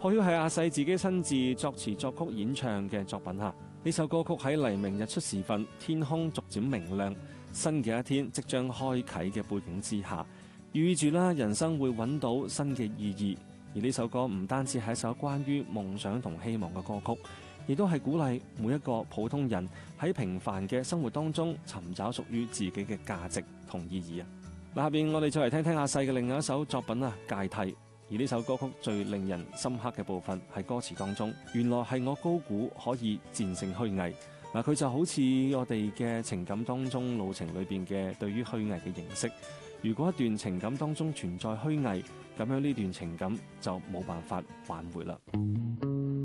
何曉係阿細自己親自作詞作曲演唱嘅作品。呢首歌曲喺黎明日出時分，天空逐漸明亮，新嘅一天即將開啟嘅背景之下，寓意住啦人生會揾到新嘅意義。而呢首歌唔單止係一首關於夢想同希望嘅歌曲，亦都係鼓勵每一個普通人喺平凡嘅生活當中尋找屬於自己嘅價值同意義。下邊我哋再嚟聽聽阿細嘅另外一首作品芥蒂。而呢首歌曲最令人深刻嘅部分係歌詞當中，原來係我高估可以戰勝虛偽。佢就好似我哋嘅情感當中路程裏邊嘅對於虛偽嘅認識。如果一段情感當中存在虛偽，咁樣呢段情感就冇辦法挽回啦。